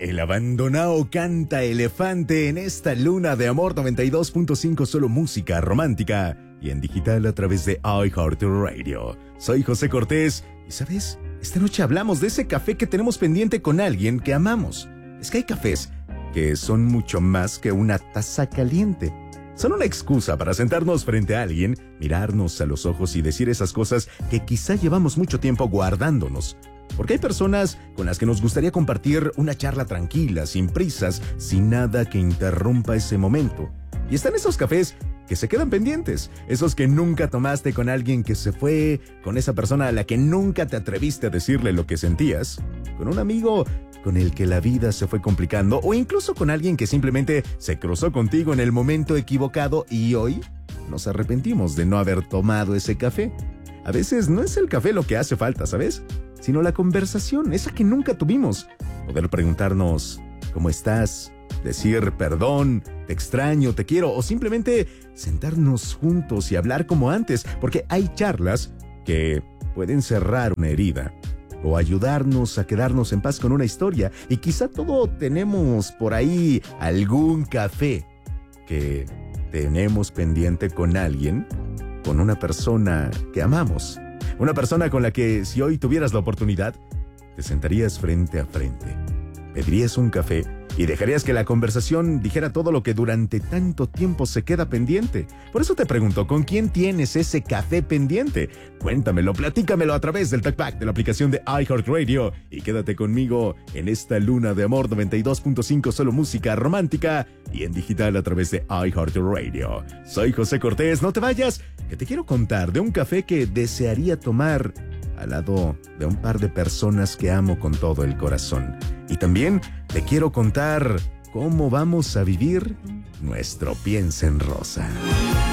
El abandonado canta elefante en esta luna de amor 92.5, solo música romántica y en digital a través de iHeartRadio. Soy José Cortés y ¿sabes? Esta noche hablamos de ese café que tenemos pendiente con alguien que amamos. Es que hay cafés que son mucho más que una taza caliente. Son una excusa para sentarnos frente a alguien, mirarnos a los ojos y decir esas cosas que quizá llevamos mucho tiempo guardándonos. Porque hay personas con las que nos gustaría compartir una charla tranquila, sin prisas, sin nada que interrumpa ese momento. Y están esos cafés que se quedan pendientes, esos que nunca tomaste con alguien que se fue, con esa persona a la que nunca te atreviste a decirle lo que sentías, con un amigo con el que la vida se fue complicando, o incluso con alguien que simplemente se cruzó contigo en el momento equivocado y hoy nos arrepentimos de no haber tomado ese café. A veces no es el café lo que hace falta, ¿sabes? Sino la conversación, esa que nunca tuvimos. Poder preguntarnos, ¿cómo estás? Decir perdón, te extraño, te quiero, o simplemente sentarnos juntos y hablar como antes, porque hay charlas que pueden cerrar una herida o ayudarnos a quedarnos en paz con una historia. Y quizá todos tenemos por ahí algún café que tenemos pendiente con alguien, con una persona que amamos. Una persona con la que, si hoy tuvieras la oportunidad, te sentarías frente a frente, pedirías un café y dejarías que la conversación dijera todo lo que durante tanto tiempo se queda pendiente. Por eso te pregunto, ¿con quién tienes ese café pendiente? Cuéntamelo, platícamelo a través del TalkBack de la aplicación de iHeartRadio y quédate conmigo en esta luna de amor 92.5, solo música romántica y en digital a través de iHeartRadio. Soy José Cortés, no te vayas, que te quiero contar de un café que desearía tomar al lado de un par de personas que amo con todo el corazón. Y también te quiero contar cómo vamos a vivir nuestro Piensa en Rosa.